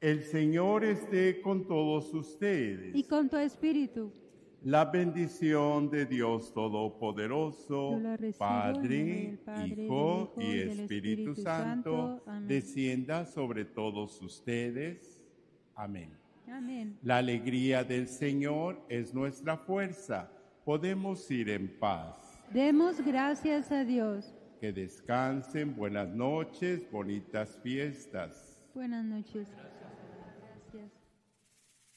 El Señor esté con todos ustedes. Y con tu espíritu. La bendición de Dios Todopoderoso, Yo la recibo en nombre Padre, del Padre, Hijo del Hijo y del Espíritu Santo, Amén. descienda sobre todos ustedes. Amén. Amén. La alegría del Señor es nuestra fuerza. Podemos ir en paz. Demos gracias a Dios. Que descansen. Buenas noches, bonitas fiestas. Buenas noches.